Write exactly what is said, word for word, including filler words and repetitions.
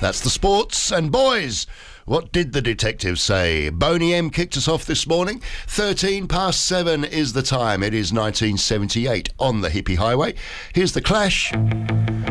That's the sports. And boys, what did the detective say? Boney M kicked us off this morning. thirteen past seven is the time. It is nineteen seventy-eight on the Hippie Highway. Here's The Clash.